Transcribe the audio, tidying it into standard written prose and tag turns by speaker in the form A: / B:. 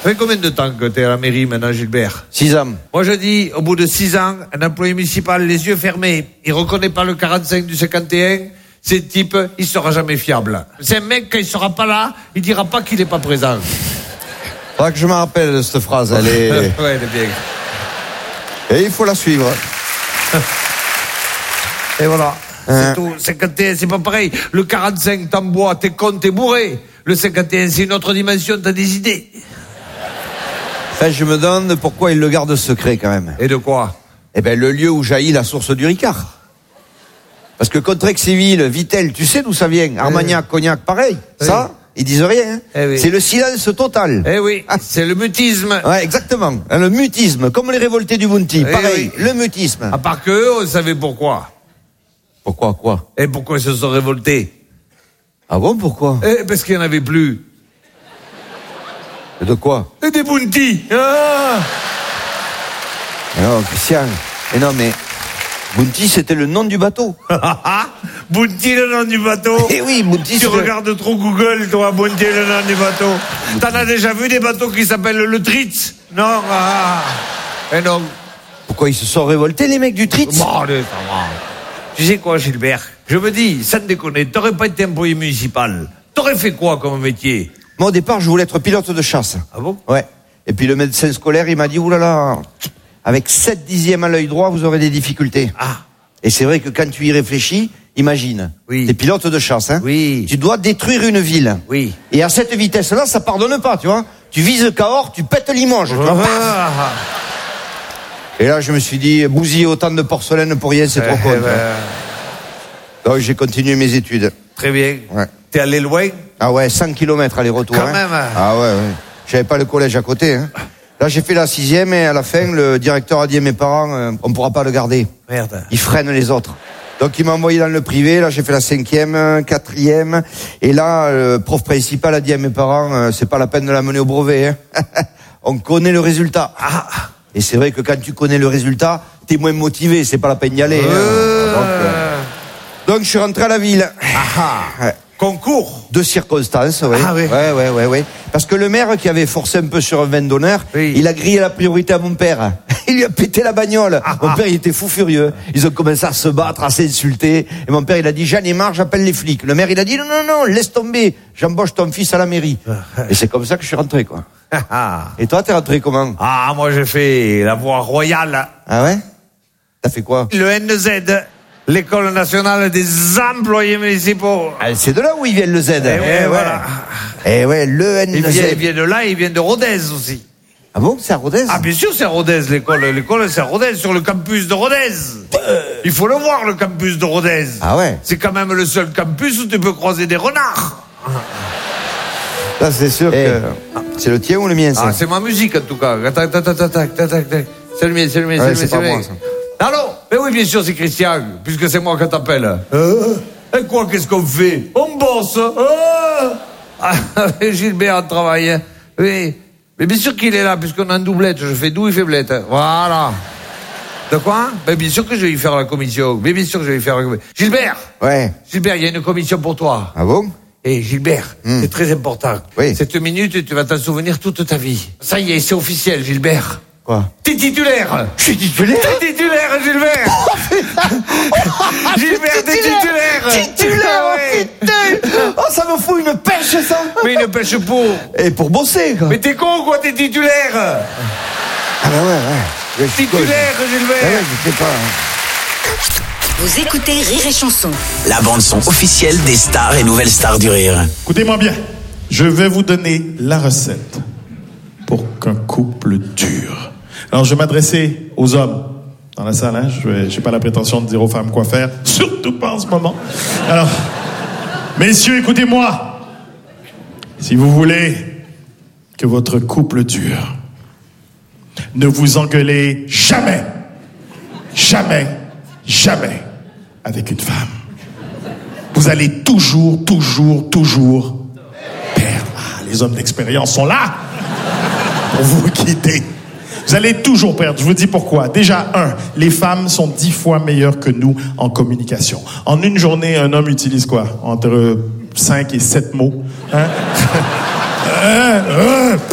A: Ça fait combien de temps que t'es à la mairie maintenant, Gilbert?
B: 6 ans.
A: Moi je dis, au bout de 6 ans, un employé municipal, les yeux fermés, il reconnaît pas le 45 du 51, c'est type, il sera jamais fiable. C'est un mec, quand il sera pas là, il dira pas qu'il est pas présent.
B: Faudra que je me rappelle de cette phrase, elle est...
A: Ouais, elle est bien.
B: Et il faut la suivre.
A: Et voilà. C'est tout. 51, c'est pas pareil. Le 45, t'en bois, t'es con, t'es bourré. Le 51, c'est une autre dimension, t'as des idées.
B: Enfin, je me demande pourquoi il le garde secret, quand même.
A: Et de quoi?
B: Eh ben, le lieu où jaillit la source du Ricard. Parce que Contrexéville, Vittel, tu sais d'où ça vient? Armagnac, Cognac, pareil.
A: Oui.
B: Ça, ils disent rien. Hein.
A: Oui.
B: C'est le silence total.
A: Eh oui, c'est le mutisme.
B: Ouais, exactement. Le mutisme, comme les révoltés du Bounty. Pareil,
A: oui.
B: le mutisme.
A: À part que eux, on savait pourquoi.
B: Pourquoi, quoi?
A: Et pourquoi ils se sont révoltés?
B: Ah bon, pourquoi?
A: Parce qu'il n'y en avait plus.
B: De quoi?
A: Et des bounty. Ah
B: Non, Christian. Mais non, mais... Bounty, c'était le nom du bateau.
A: Bounty, le nom du bateau.
B: Eh oui, Bounty,
A: Tu regardes trop Google, toi, Bounty, le nom du bateau. T'en as déjà vu des bateaux qui s'appellent le Tritz? Non? Et non.
B: Pourquoi ils se sont révoltés, les mecs du Tritz?
A: Bon, allez, ça va. Tu sais quoi, Gilbert? Je me dis, sans déconner, t'aurais pas été employé municipal. T'aurais fait quoi comme métier?
B: Moi, au départ, je voulais être pilote de chasse.
A: Ah bon?
B: Ouais. Et puis le médecin scolaire, il m'a dit, oulala, avec 7 dixièmes à l'œil droit, vous aurez des difficultés.
A: Ah.
B: Et c'est vrai que quand tu y réfléchis, imagine.
A: Oui.
B: T'es pilote de chasse, hein.
A: Oui.
B: Tu dois détruire une ville.
A: Oui.
B: Et à cette vitesse-là, ça pardonne pas, tu vois. Tu vises Cahors, tu pètes Limoges. Tu vois. Et là, je me suis dit, bousiller autant de porcelaine pour rien, c'est trop con. Donc j'ai continué mes études.
A: Très bien.
B: Ouais.
A: T'es allé loin?
B: Ah ouais, 100 km aller-retour.
A: Quand
B: hein.
A: même.
B: Ah ouais. J'avais pas le collège à côté. Hein. Là, j'ai fait la 6e et à la fin, le directeur a dit à mes parents, on pourra pas le garder.
A: Merde.
B: Il freine les autres. Donc il m'a envoyé dans le privé. Là, j'ai fait la 5e, 4e. Et là, le prof principal a dit à mes parents, c'est pas la peine de la mener au brevet. Hein. On connaît le résultat.
A: Ah.
B: Et c'est vrai que quand tu connais le résultat, t'es moins motivé. C'est pas la peine d'y aller. Hein. Donc je suis rentré à la ville. Ouais.
A: Concours.
B: De circonstances, oui.
A: Ah oui.
B: Ouais. Parce que le maire qui avait forcé un peu sur un vin d'honneur,
A: oui.
B: Il a grillé la priorité à mon père. Il lui a pété la bagnole. Mon père, il était fou furieux. Ils ont commencé à se battre, à s'insulter. Et mon père, il a dit, j'en ai marre, j'appelle les flics. Le maire, il a dit, non, laisse tomber. J'embauche ton fils à la mairie. Et c'est comme ça que je suis rentré, quoi. Et toi, t'es rentré comment?
A: Ah, moi, j'ai fait la voie royale.
B: Ah ouais? T'as fait quoi?
A: Le NZ. L'École nationale des employés municipaux.
B: Ah, c'est de là où il vient le Z.
A: Voilà.
B: Eh ouais, le NZ.
A: Il vient de là, il vient de Rodez aussi.
B: Ah bon, c'est à Rodez?
A: Ah, bien sûr, c'est à Rodez, l'école. L'école, c'est à Rodez, sur le campus de Rodez. Il faut le voir, le campus de Rodez.
B: Ah ouais?
A: C'est quand même le seul campus où tu peux croiser des renards.
B: Là, c'est sûr que... C'est le tien ou le mien, ça?
A: Ah, c'est ma musique, en tout cas. Tac. C'est le mien, c'est le mien.
B: Moi, ça.
A: Allô? Mais oui, bien sûr, c'est Christian, puisque c'est moi qui t'appelle. Et quoi, qu'est-ce qu'on fait? On bosse. Gilbert, on travaille. Hein. Oui. Mais bien sûr qu'il est là, puisqu'on a une doublette. Je fais doux et faiblette. Voilà. De quoi? Ben, bien sûr que je vais y faire la commission. Mais bien sûr que je vais y faire la commission. Gilbert!
B: Ouais.
A: Gilbert, il y a une commission pour toi.
B: Ah bon?
A: Eh, Gilbert, c'est très important.
B: Oui.
A: Cette minute, tu vas t'en souvenir toute ta vie. Ça y est, c'est officiel, Gilbert.
B: Quoi?
A: T'es titulaire.
B: Je suis titulaire?
A: T'es titulaire, Gilbert. Gilbert, t'es titulaire.
B: Titulaire,
A: ouais.
B: putain. Oh, ça me fout une pêche, ça.
A: Mais une pêche pour.
B: Et pour bosser, quoi.
A: Mais t'es con, quoi, t'es titulaire.
B: Ah bah ouais.
A: Titulaire, Gilbert.
B: Ah ouais, je sais pas.
C: Vous écoutez Rire et Chanson.
D: La bande-son officielle des stars et nouvelles stars du rire.
E: Écoutez-moi bien, je vais vous donner la recette pour qu'un couple dure. Alors, je vais m'adresser aux hommes dans la salle. Hein? Je n'ai pas la prétention de dire aux femmes quoi faire, surtout pas en ce moment. Alors, messieurs, écoutez-moi. Si vous voulez que votre couple dure, ne vous engueulez jamais avec une femme. Vous allez toujours perdre. Ah, les hommes d'expérience sont là pour vous guider. Vous allez toujours perdre. Je vous dis pourquoi. Déjà, les femmes sont 10 fois meilleures que nous en communication. En une journée, un homme utilise quoi? Entre 5 et 7 mots. Hein?